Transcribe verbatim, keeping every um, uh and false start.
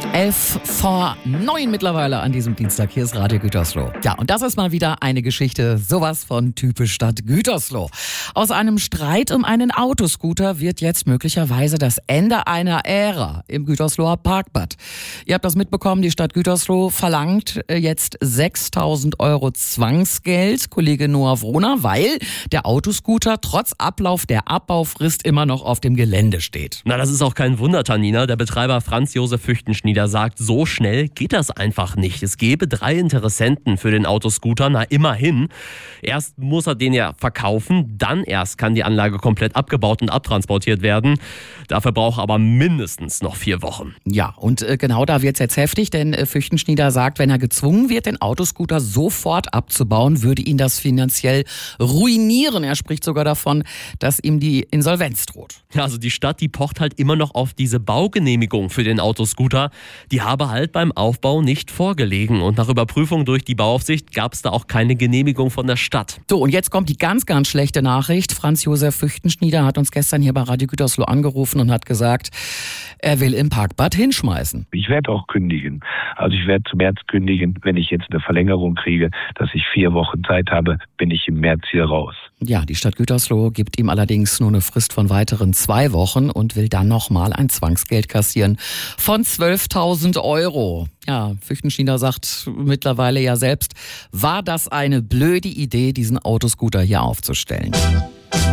Elf vor neun mittlerweile an diesem Dienstag. Hier ist Radio Gütersloh. Ja, und das ist mal wieder eine Geschichte, sowas von typisch Stadt Gütersloh. Aus einem Streit um einen Autoscooter wird jetzt möglicherweise das Ende einer Ära im Gütersloher Parkbad. Ihr habt das mitbekommen, die Stadt Gütersloh verlangt jetzt sechstausend Euro Zwangsgeld, Kollege Noah Wrohner, weil der Autoscooter trotz Ablauf der Abbaufrist immer noch auf dem Gelände steht. Na, das ist auch kein Wunder, Tanina. Der Betreiber Franz Josef Füchtenschnieder sagt, so schnell geht das einfach nicht. Es gäbe drei Interessenten für den Autoscooter, na immerhin. Erst muss er den ja verkaufen, dann erst kann die Anlage komplett abgebaut und abtransportiert werden. Dafür braucht er aber mindestens noch vier Wochen. Ja, und äh, genau da wird es jetzt heftig, denn äh, Füchtenschnieder sagt, wenn er gezwungen wird, den Autoscooter sofort abzubauen, würde ihn das finanziell ruinieren. Er spricht sogar davon, dass ihm die Insolvenz droht. Ja, also die Stadt, die pocht halt immer noch auf diese Baugenehmigung für den Autoscooter. Die habe halt beim Aufbau nicht vorgelegen. Und nach Überprüfung durch die Bauaufsicht gab es da auch keine Genehmigung von der Stadt. So, und jetzt kommt die ganz, ganz schlechte Nachricht. Franz Josef Füchtenschnieder hat uns gestern hier bei Radio Gütersloh angerufen und hat gesagt, er will im Parkbad hinschmeißen. Ich werde auch kündigen. Also ich werde zum März kündigen. Wenn ich jetzt eine Verlängerung kriege, dass ich vier Wochen Zeit habe, bin ich im März hier raus. Ja, die Stadt Gütersloh gibt ihm allerdings nur eine Frist von weiteren zwei Wochen und will dann nochmal ein Zwangsgeld kassieren von zwölftausend Euro. Ja, Füchtenschnieder sagt mittlerweile ja selbst, war das eine blöde Idee, diesen Autoscooter hier aufzustellen.